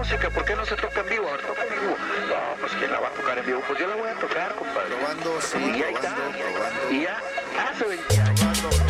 música, ¿por qué no se toca en vivo? A ver, toca en vivo. No, pues ¿quién la va a tocar en vivo? Pues yo la voy a tocar, compadre. Probando, sí, y ahí probando, está. probando. Y ya